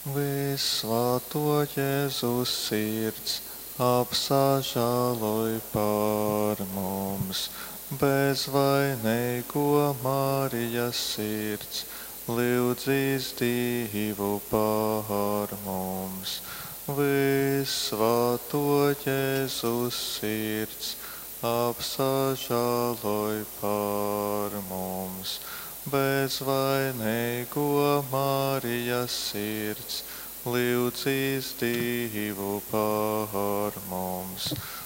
Visvēto Jēzus sirds, apsažāloj par mums. Bezvainīgo Marijas sirds, lūdzīs Dievu par mums. Visvēto Jēzus sirds, apsažāloj par mums. Bezvainīgo Marijas sirds, lūdzīs Dievu par mums.